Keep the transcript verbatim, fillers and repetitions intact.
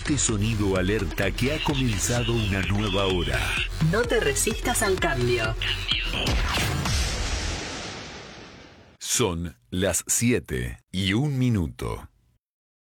Este sonido alerta que ha comenzado una nueva hora. No te resistas al cambio. Son las siete y un minuto.